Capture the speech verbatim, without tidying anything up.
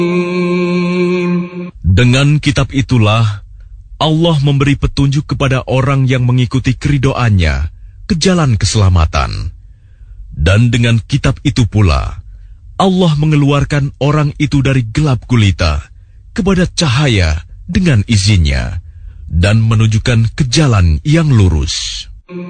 Dengan kitab itulah Allah memberi petunjuk kepada orang yang mengikuti keridoannya ke jalan keselamatan. Dan dengan kitab itu pula Allah mengeluarkan orang itu dari gelap gulita kepada cahaya dengan izinnya dan menunjukkan ke jalan yang lurus.